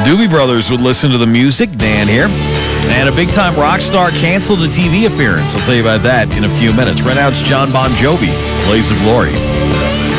Doobie Brothers would listen to the music. Dan here. And a big-time rock star canceled a TV appearance. I'll tell you about that in a few minutes. Right now, it's John Bon Jovi, Blaze of Glory.